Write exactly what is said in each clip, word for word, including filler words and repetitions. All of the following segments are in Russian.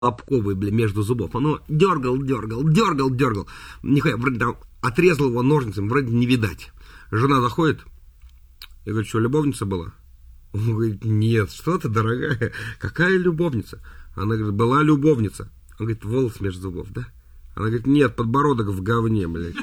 лобковый, бля, между зубов. Оно дергал, дергал, дергал, дергал. Нихуя, вроде там отрезал его ножницами, вроде не видать. Жена заходит, я говорю, что, любовница была? Он говорит, нет, что ты, дорогая, какая любовница? Она говорит, была любовница. Он говорит, волос между зубов, да? Она говорит, нет, подбородок в говне, блядь.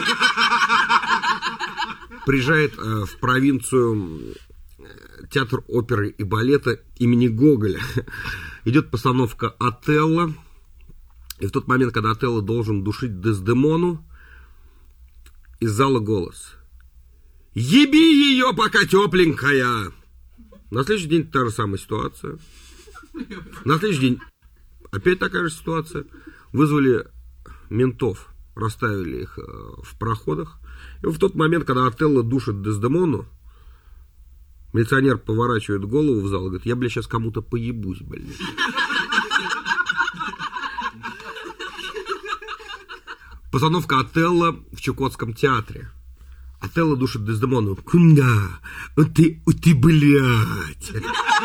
Приезжает э, в провинцию театр оперы и балета имени Гоголя. Идет постановка Отелло. И в тот момент, когда Отелло должен душить Дездемону, из зала голос. Еби ее, пока тепленькая. На следующий день та же самая ситуация. На следующий день опять такая же ситуация. Вызвали ментов, расставили их в проходах. И в тот момент, когда Отелло душит Дездемону, милиционер поворачивает голову в зал и говорит, я, бля, сейчас кому-то поебусь, блядь. Постановка Отелло в Чукотском театре. Отелло душит Дездемону. Кунда, ты, ты, блядь.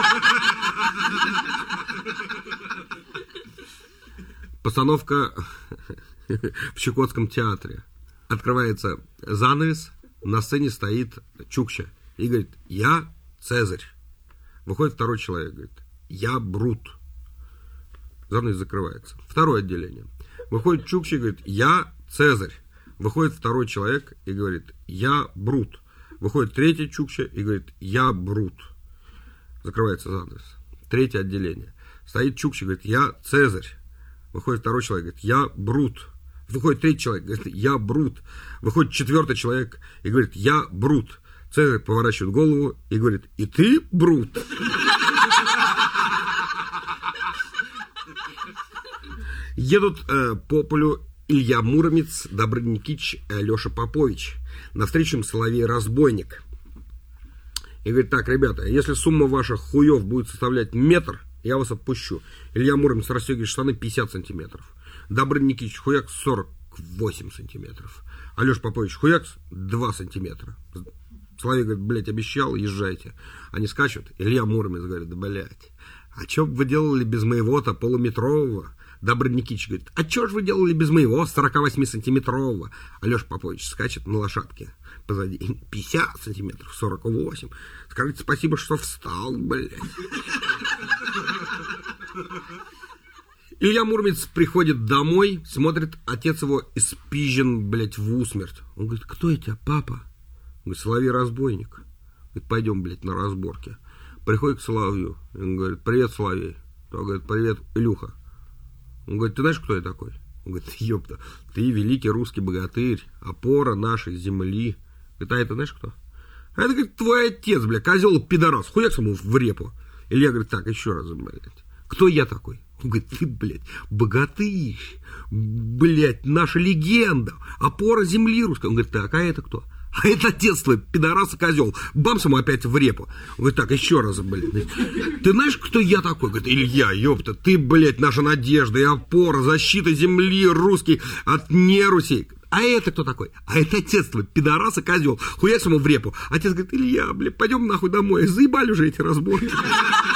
Постановка в Чукотском театре. Открывается занавес, на сцене стоит Чукча и говорит, я Цезарь. Выходит второй человек, говорит, я Брут. Занавес закрывается. Второе отделение. Выходит Чукча и говорит, я Цезарь. Выходит второй человек и говорит, я Брут. Выходит третий Чукча и говорит, я Брут. Закрывается занавес. Третье отделение. Стоит Чукча и говорит, я Цезарь. Выходит второй человек, говорит, я Брут. Выходит третий человек, говорит, я Брут. Выходит четвертый человек и говорит, я Брут. Цезарь поворачивает голову и говорит, и ты Брут? Едут э, по полю Илья Муромец, Добрыня Никитич, Леша Попович. Навстречу им Соловей-разбойник. И говорит, так, ребята, если сумма ваших хуев будет составлять метр, я вас отпущу. Илья Муромец расстегивает штаны пятьдесят сантиметров. Добрыня Никитич хуяк сорок восемь сантиметров. А Леша Попович хуяк два сантиметра. Соловей говорит, блядь, обещал, езжайте. Они скачут. Илья Муромец говорит, да, блядь, а что бы вы делали без моего-то полуметрового? Добрыня Никитич говорит, а что же вы делали без моего сорок восемь сантиметрового? А Леша Попович скачет на лошадке позади. пятьдесят сантиметров, сорок восемь. Скажите спасибо, что встал, блядь. Илья Муромец приходит домой, смотрит, отец его испизжен, блядь, в усмерть. Он говорит, кто это, папа? Он говорит, Соловей-разбойник. Говорит, пойдем, блядь, на разборки. Приходит к Соловью. Он говорит, привет, Соловей. Он говорит, привет, Илюха. Он говорит, ты знаешь, кто я такой? Он говорит, ёпта, ты великий русский богатырь, опора нашей земли. Говорит, а это знаешь кто? А это, говорит, твой отец, блядь, козел пидорас, хуяк ему в репу. Илья говорит, так, еще раз, блядь, кто я такой? Он говорит, ты, блядь, богатырь, блядь, наша легенда, опора земли русской. Он говорит, так, а это кто? А это отец твой, пидорас и козел. Бамс ему опять в репу. Он говорит, так, еще раз, блядь. Ты знаешь, кто я такой? Говорит, Илья, ёпта, ты, блядь, наша надежда и опора, защита земли русский от нерусей. А это кто такой? А это отец твой, пидорас и козел. Хуяк ему в репу. Отец говорит, Илья, блядь, пойдем нахуй домой. Заебали уже эти разборки.